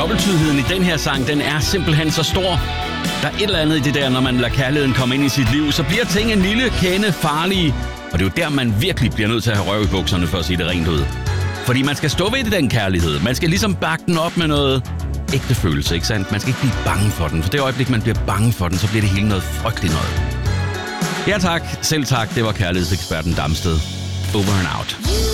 Dobbelttydigheden i den her sang, den er simpelthen så stor. Der er et eller andet i det der, når man lader kærligheden komme ind i sit liv, så bliver ting en lille kende farlige. Og det er jo der, man virkelig bliver nødt til at have røv i bukserne for at sige det rent ud. Fordi man skal stå ved det, den kærlighed. Man skal ligesom bakke den op med noget ægte følelse, ikke sandt? Man skal ikke blive bange for den. For det øjeblik, man bliver bange for den, så bliver det hele noget frygteligt noget. Ja tak, selv tak. Det var kærlighedseksperten Damsted. Over and out.